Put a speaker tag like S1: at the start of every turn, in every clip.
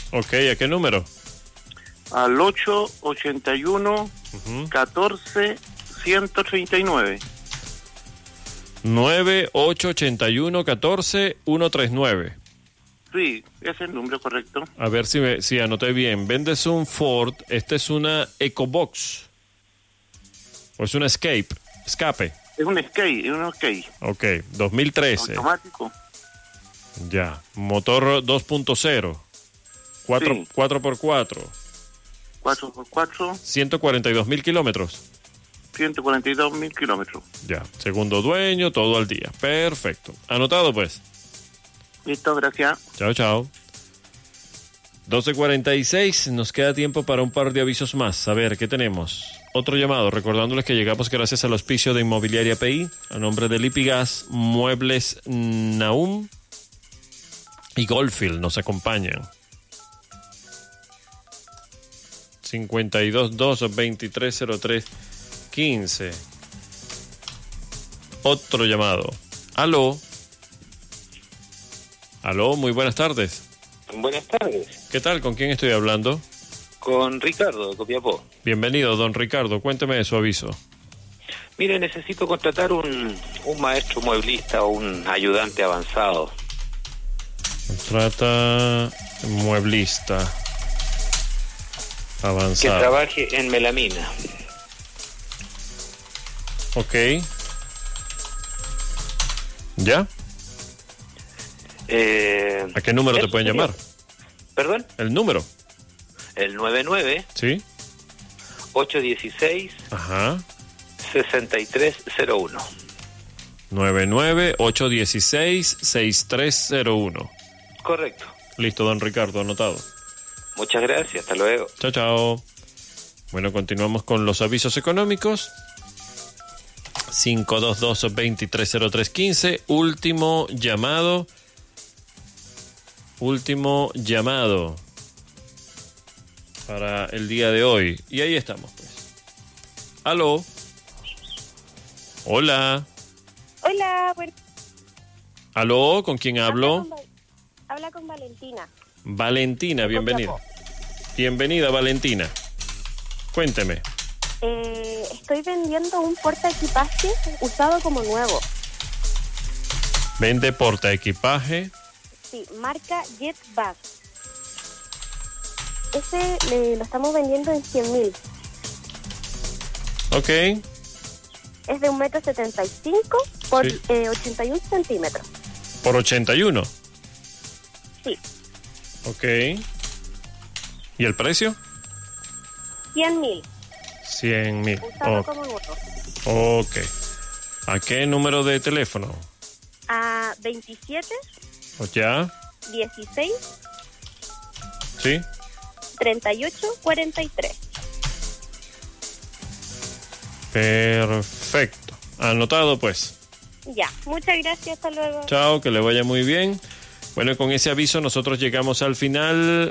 S1: Ok, ¿a qué número?
S2: Al 881 14 139.
S1: 9881 14 139.
S2: Sí, ese es el número correcto.
S1: A ver si anoté bien. Vendes un Ford. Esta es una EcoBox. ¿O es una Escape?
S2: Es un Escape.
S1: Ok, 2013.
S2: Automático.
S1: Ya, motor 2.0. 4x4.
S2: 4x4.
S1: 142.000 kilómetros.
S2: 142.000 kilómetros.
S1: Ya, segundo dueño, todo al día. Perfecto. Anotado pues.
S2: Listo, gracias.
S1: Chao, chao. 12:46, nos queda tiempo para un par de avisos más. A ver, ¿qué tenemos? Otro llamado, recordándoles que llegamos gracias al auspicio de Inmobiliaria PI, a nombre de Lipigas, Muebles Nahum y Goldfield nos acompañan. 52-2-2303-15. Otro llamado. Aló, muy buenas tardes.
S3: Buenas tardes.
S1: ¿Qué tal? ¿Con quién estoy hablando?
S3: Con Ricardo, de Copiapó.
S1: Bienvenido, don Ricardo. Cuénteme de su aviso.
S3: Mire, necesito contratar un maestro mueblista o un ayudante avanzado.
S1: Contrata mueblista avanzado.
S3: Que trabaje en melamina.
S1: Ok. ¿Ya? ¿A qué número te pueden llamar?
S3: ¿Perdón?
S1: ¿El número?
S3: El 99.
S1: ¿Sí?
S3: 816.
S1: Ajá.
S3: 6301.
S1: 99-816-6301.
S3: Correcto.
S1: Listo, don Ricardo, anotado.
S3: Muchas gracias, hasta luego.
S1: Chao, chao. Bueno, continuamos con los avisos económicos. 522-230315. Último llamado para el día de hoy. Y ahí estamos, pues. Aló. Hola.
S4: Hola,
S1: Aló, ¿con quién hablo?
S4: Habla con Valentina.
S1: Valentina, bienvenida. Bienvenida, Valentina. Cuénteme.
S4: Estoy vendiendo un portaequipaje usado como nuevo.
S1: ¿Vende portaequipaje?
S4: Sí, marca Jetback. Ese lo estamos vendiendo en 100.000.
S1: Ok.
S4: Es de 1,75 m por
S1: Sí.
S4: 81 centímetros.
S1: ¿Por 81?
S4: Sí.
S1: Ok. ¿Y el precio?
S4: 100.000.
S1: 100.000.
S4: Usado como nuevo.
S1: Ok. ¿A qué número de teléfono?
S4: A 27
S1: ¿O ya?
S4: 16
S1: ¿Sí?
S4: 38 43.
S1: Perfecto. Anotado, pues.
S4: Ya, muchas gracias, hasta luego.
S1: Chao, que le vaya muy bien. Bueno, con ese aviso nosotros llegamos al final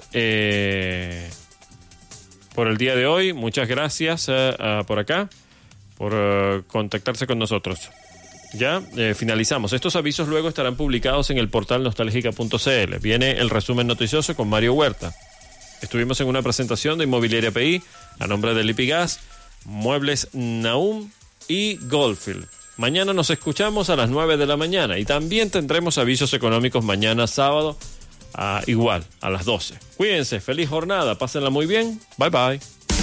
S1: por el día de hoy. Muchas gracias por acá, por contactarse con nosotros. Ya finalizamos. Estos avisos luego estarán publicados en el portal nostalgica.cl. Viene el resumen noticioso con Mario Huerta. Estuvimos en una presentación de Inmobiliaria PI a nombre de Lipigas, Muebles Nahum y Goldfield. Mañana nos escuchamos a las 9 de la mañana y también tendremos avisos económicos mañana sábado igual a las 12. Cuídense, feliz jornada, pásenla muy bien. Bye bye.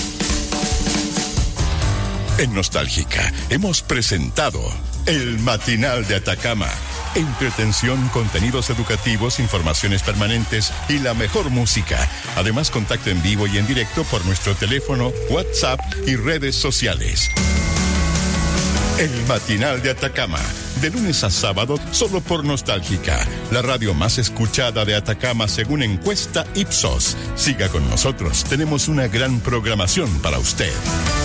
S5: En Nostálgica hemos presentado El Matinal de Atacama. Entretención, contenidos educativos, informaciones permanentes y la mejor música. Además, contacto en vivo y en directo por nuestro teléfono, WhatsApp y redes sociales. El Matinal de Atacama, de lunes a sábado, solo por Nostálgica, la radio más escuchada de Atacama según encuesta Ipsos. Siga con nosotros, tenemos una gran programación para usted.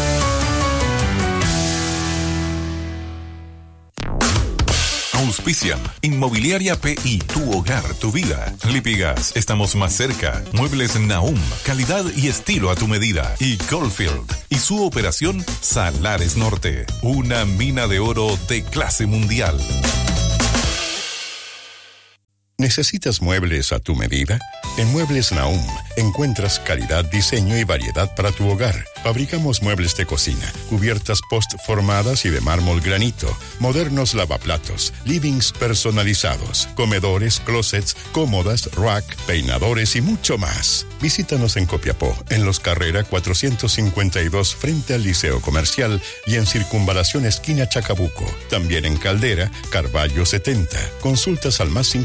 S6: Auspician Inmobiliaria PI, tu hogar, tu vida. Lipigas, estamos más cerca. Muebles Nahum, calidad y estilo a tu medida. Y Goldfield y su operación Salares Norte, una mina de oro de clase mundial.
S5: ¿Necesitas muebles a tu medida? En Muebles Nahum encuentras calidad, diseño y variedad para tu hogar. Fabricamos muebles de cocina, cubiertas post-formadas y de mármol granito, modernos lavaplatos, livings personalizados, comedores, closets, cómodas, rack, peinadores y mucho más. Visítanos en Copiapó, en Los Carrera 452 frente al Liceo Comercial y en Circunvalación esquina Chacabuco. También en Caldera, Carballo 70. Consultas al más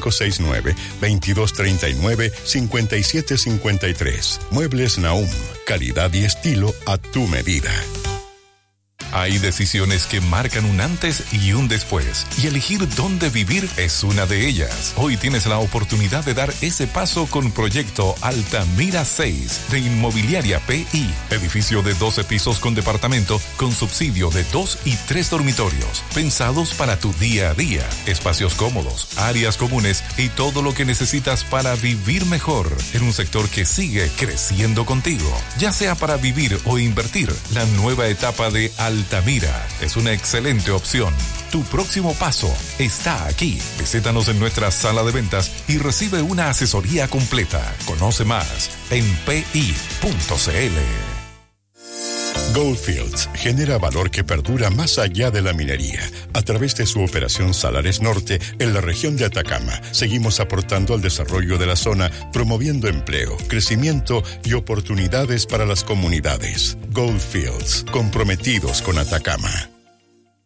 S5: 569-2239-5753. Muebles Nahum. Calidad y estilo a tu medida.
S6: Hay decisiones que marcan un antes y un después, y elegir dónde vivir es una de ellas. Hoy tienes la oportunidad de dar ese paso con Proyecto Altamira 6 de Inmobiliaria PI. Edificio de 12 pisos con departamento, con subsidio de 2 y 3 dormitorios, pensados para tu día a día. Espacios cómodos, áreas comunes y todo lo que necesitas para vivir mejor en un sector que sigue creciendo contigo. Ya sea para vivir o invertir, la nueva etapa de Altamira es una excelente opción. Tu próximo paso está aquí. Visítanos en nuestra sala de ventas y recibe una asesoría completa. Conoce más en pi.cl.
S5: Goldfields genera valor que perdura más allá de la minería. A través de su operación Salares Norte en la región de Atacama, seguimos aportando al desarrollo de la zona, promoviendo empleo, crecimiento y oportunidades para las comunidades. Goldfields, comprometidos con Atacama.